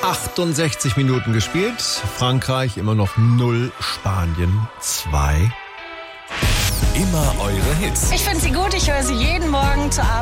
68 Minuten gespielt. Frankreich immer noch 0, Spanien 2. Immer eure Hits. Ich finde sie gut, ich höre sie jeden Morgen zur Arbeit.